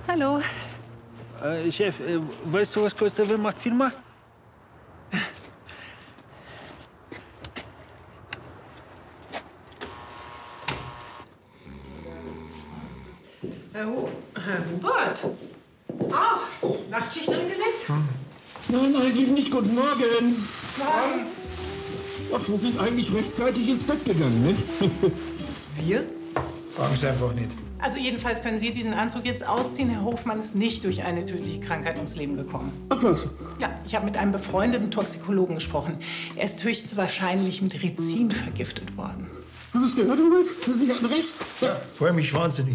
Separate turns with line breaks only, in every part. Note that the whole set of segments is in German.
Hallo.
Chef, weißt du, was kostet der macht Firma?
Herr Hubert. Ah, Nachtschicht angelegt?
Nein, eigentlich nicht. Guten Morgen.
Morgen.
Ach, wir sind eigentlich rechtzeitig ins Bett gegangen, nicht?
Wir?
Fragen Sie einfach nicht.
Also jedenfalls können Sie diesen Anzug jetzt ausziehen. Herr Hofmann ist nicht durch eine tödliche Krankheit ums Leben gekommen.
Ach was.
Ja, ich habe mit einem befreundeten Toxikologen gesprochen. Er ist höchstwahrscheinlich mit Rizin vergiftet worden.
Hast du es gehört, Hubert? Sie hatten recht.
Ja, freue mich wahnsinnig.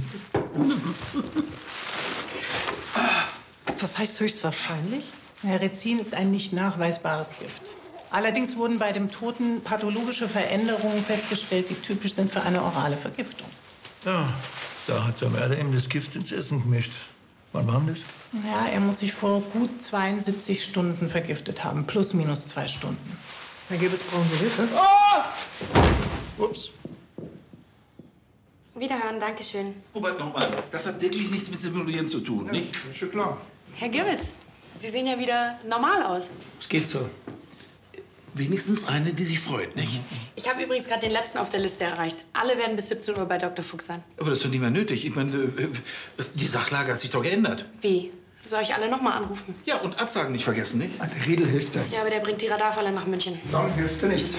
Was heißt höchstwahrscheinlich?
Ja, Rizin ist ein nicht nachweisbares Gift. Allerdings wurden bei dem Toten pathologische Veränderungen festgestellt, die typisch sind für eine orale Vergiftung.
Ja, da hat der Mörder ihm das Gift ins Essen gemischt. Wann war denn das?
Ja, er muss sich vor gut 72 Stunden vergiftet haben, plus minus 2 Stunden.
Herr Gebitz, brauchen Sie Hilfe?
Ups.
Wiederhören, Dankeschön.
Hubert, nochmal. Das hat wirklich nichts mit Simulieren zu tun, nicht?
Ist schon klar.
Herr Gibbitz, Sie sehen ja wieder normal aus.
Es geht so.
Wenigstens eine, die sich freut, nicht?
Ich habe übrigens gerade den letzten auf der Liste erreicht. Alle werden bis 17 Uhr bei Dr. Fuchs sein.
Aber das ist doch nicht mehr nötig. Ich meine, die Sachlage hat sich doch geändert.
Wie? Soll ich alle noch mal anrufen?
Ja, und Absagen nicht vergessen, nicht?
Ah, der Riedel hilft dir.
Ja, aber der bringt die Radarfalle nach München.
Dann hilft er nicht.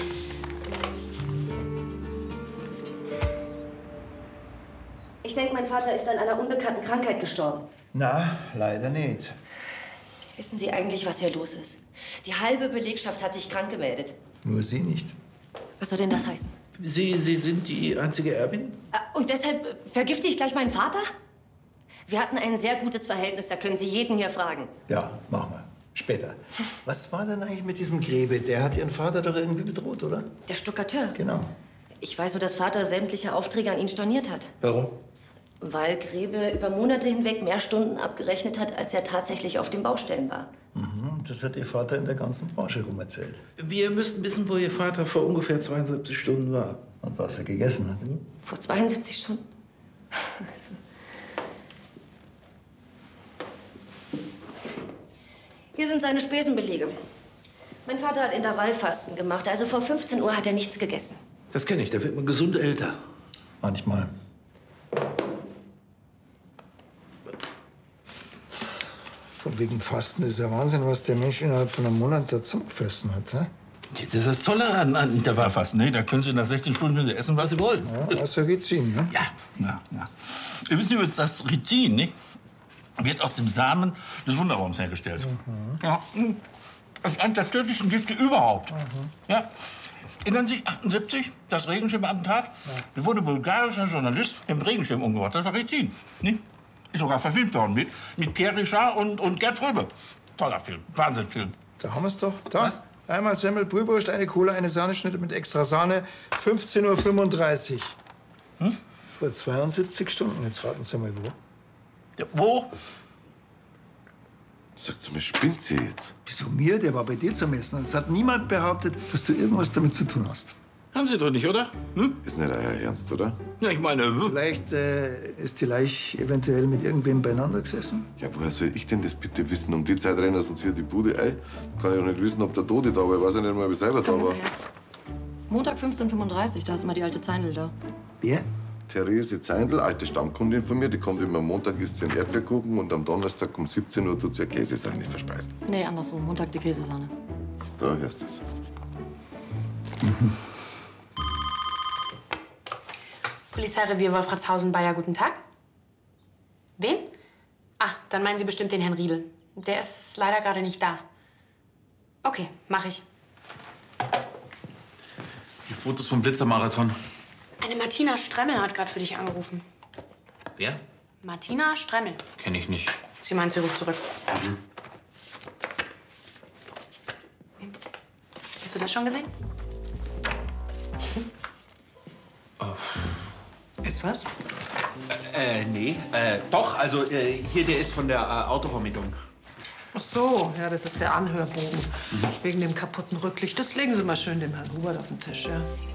Ich denke, mein Vater ist an einer unbekannten Krankheit gestorben.
Na, leider nicht.
Wissen Sie eigentlich, was hier los ist? Die halbe Belegschaft hat sich krank gemeldet.
Nur Sie nicht.
Was soll denn das heißen?
Sie sind die einzige Erbin?
Und deshalb vergifte ich gleich meinen Vater? Wir hatten ein sehr gutes Verhältnis, da können Sie jeden hier fragen.
Ja, machen wir. Später. Was war denn eigentlich mit diesem Grebe? Der hat Ihren Vater doch irgendwie bedroht, oder?
Der Stuckateur.
Genau.
Ich weiß nur, dass Vater sämtliche Aufträge an ihn storniert hat.
Warum?
Weil Grebe über Monate hinweg mehr Stunden abgerechnet hat, als er tatsächlich auf den Baustellen war.
Mhm, das hat Ihr Vater in der ganzen Branche rum erzählt.
Wir müssten wissen, wo Ihr Vater vor ungefähr 72 Stunden war.
Und was er gegessen hat.
Vor 72 Stunden? Also. Hier sind seine Spesenbelege. Mein Vater hat Intervallfasten gemacht, also vor 15 Uhr hat er nichts gegessen.
Das kenne ich, da wird man gesund älter.
Manchmal. Von wegen Fasten ist ja Wahnsinn, was der Mensch innerhalb von einem Monat dazu gefressen hat. He?
Das ist das Tolle an Intervallfasten, ne? Da können Sie nach 16 Stunden essen, was Sie wollen.
Ja, außer Rizin, ne?
Ja. Wir wissen übrigens, das Rizin, nicht? Wird aus dem Samen des Wunderbaums hergestellt. Ja. Das ist eines der tödlichsten Gifte überhaupt. Ja. Erinnern Sie sich, 78, das Regenschirmattentat? Da wurde ein bulgarischer Journalist im Regenschirm umgebracht. Das war Rizin. Nicht? Ist sogar verfilmt worden mit Pierre Richard und Gerd Fröbe. Toller Film, Wahnsinnfilm.
Da haben wir es doch. Da.
Was?
Einmal Semmel, Brühwurst, eine Cola, eine Sahneschnitte mit extra Sahne. 15:35 Uhr. Vor 72 Stunden. Jetzt raten Sie mal, wo.
Ja, wo?
Sagt sie mir, spinnt sie jetzt?
Wieso mir? Der war bei dir zum Essen. Es hat niemand behauptet, dass du irgendwas damit zu tun hast.
Haben Sie doch nicht, oder? Hm?
Ist nicht euer Ernst, oder?
Ja, ich meine...
Vielleicht ist die Leiche eventuell mit irgendwem beieinander gesessen.
Ja, woher soll ich denn das bitte wissen? Um die Zeit rennen sie uns hier die Bude ein. Kann ich doch nicht wissen, ob der Tote da war. Ich weiß ja nicht mal, ob ich selber da war.
Montag 15:35 da ist immer die alte Zeindl da.
Wer?
Therese Zeindl, alte Stammkundin von mir, die kommt immer am Montag, isst sie einen Erdbeerkuchen und am Donnerstag um 17 Uhr tut sie eine Käsesahne verspeisen.
Nee, andersrum. Montag die Käsesahne.
Da hörst du es.
Polizeirevier Wolfratshausen, Bayer, guten Tag. Wen? Ah, dann meinen Sie bestimmt den Herrn Riedel. Der ist leider gerade nicht da. Okay, mache ich.
Die Fotos vom Blitzermarathon.
Eine Martina Stremmel hat gerade für dich angerufen.
Wer?
Martina Stremmel.
Kenn ich nicht.
Sie meint, sie ruft zurück. Hast du das schon gesehen?
Ist was?
Nee. Doch, also hier, der ist von der Autovermietung.
Ach so, ja, das ist der Anhörbogen. Wegen dem kaputten Rücklicht. Das legen Sie mal schön dem Herrn Hubert auf den Tisch, ja.